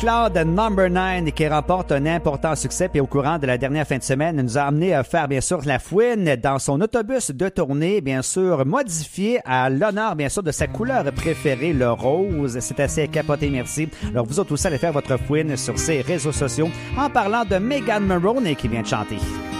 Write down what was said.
Cloud Number 9 qui remporte un important succès puis au courant de la dernière fin de semaine nous a amené à faire bien sûr la fouine dans son autobus de tournée, bien sûr modifié à l'honneur bien sûr de sa couleur préférée, le rose. C'est assez capoté, merci. Alors vous autres aussi allez faire votre fouine sur ses réseaux sociaux en parlant de Megan Maroney qui vient de chanter.